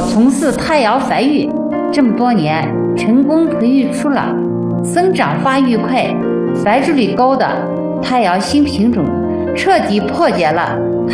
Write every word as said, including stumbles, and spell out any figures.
我从事胎摇繁育这么多年，成功培育出了生长发育快、繁殖率高的胎摇新品种，彻底破解了